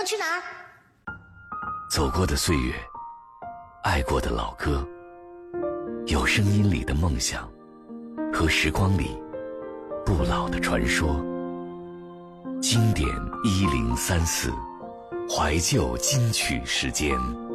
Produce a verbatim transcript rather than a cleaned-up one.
们去哪儿？ 走过的岁月，爱过的老歌，有声音里的梦想，和时光里不老的传说。经典一零三四，怀旧金曲时间。